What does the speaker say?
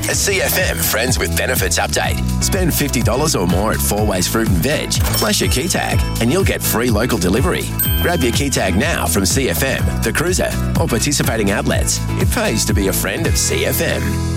A CFM Friends with Benefits update. Spend $50 or more at Four Ways Fruit and Veg, flash your key tag, and you'll get free local delivery. Grab your key tag now from CFM, The Cruiser, or participating outlets. It pays to be a friend of CFM.